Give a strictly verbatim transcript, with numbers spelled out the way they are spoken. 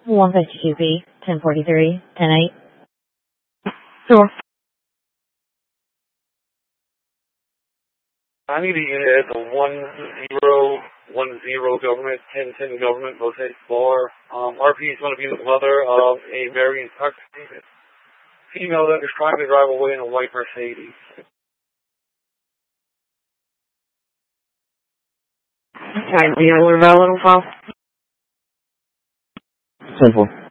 one fifty-two B, ten forty-three, ten eight. Sure. I need a unit at the one zero one zero government, ten ten government, Mosaic Bar. Um, R P is going to be the mother of a very intoxicated female that is trying to drive away in a white Mercedes. Okay, do you know what about a little file? Simple.